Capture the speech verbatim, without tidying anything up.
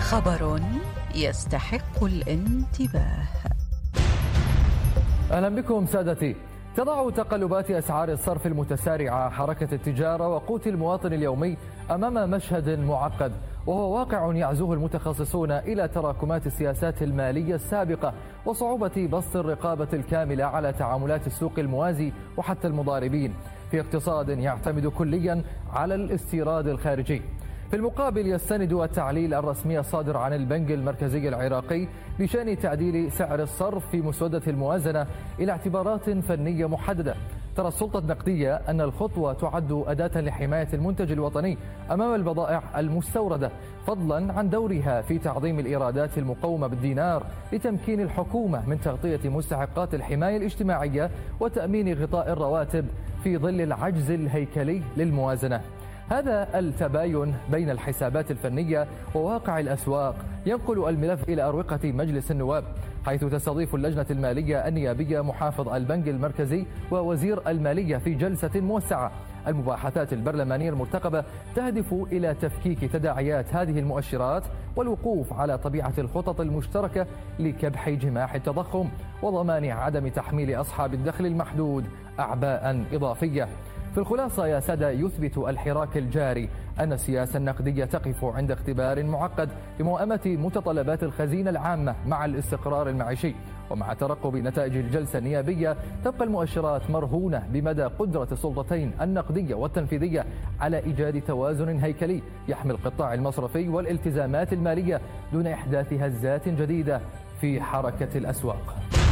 خبر يستحق الانتباه. أهلا بكم سادتي. تضع تقلبات أسعار الصرف المتسارعة حركة التجارة وقوت المواطن اليومي أمام مشهد معقد، وهو واقع يعزوه المتخصصون إلى تراكمات السياسات المالية السابقة وصعوبة بسط الرقابة الكاملة على تعاملات السوق الموازي وحتى المضاربين في اقتصاد يعتمد كليا على الاستيراد الخارجي. في المقابل يستند التعليل الرسمي الصادر عن البنك المركزي العراقي بشأن تعديل سعر الصرف في مسودة الموازنة إلى اعتبارات فنية محددة. ترى السلطة النقدية أن الخطوة تعد أداة لحماية المنتج الوطني أمام البضائع المستوردة، فضلا عن دورها في تعظيم الإيرادات المقومة بالدينار لتمكين الحكومة من تغطية مستحقات الحماية الاجتماعية وتأمين غطاء الرواتب في ظل العجز الهيكلي للموازنة. هذا التباين بين الحسابات الفنية وواقع الأسواق ينقل الملف إلى أروقة مجلس النواب، حيث تستضيف اللجنة المالية النيابية محافظ البنك المركزي ووزير المالية في جلسة موسعة. المباحثات البرلمانية المرتقبة تهدف إلى تفكيك تداعيات هذه المؤشرات والوقوف على طبيعة الخطط المشتركة لكبح جماح التضخم وضمان عدم تحميل أصحاب الدخل المحدود أعباء إضافية. في الخلاصة يا سادة، يثبت الحراك الجاري أن السياسة النقدية تقف عند اختبار معقد لموائمة متطلبات الخزينة العامة مع الاستقرار المعيشي. ومع ترقب نتائج الجلسة النيابية تبقى المؤشرات مرهونة بمدى قدرة السلطتين النقدية والتنفيذية على إيجاد توازن هيكلي يحمي القطاع المصرفي والالتزامات المالية دون إحداث هزات جديدة في حركة الأسواق.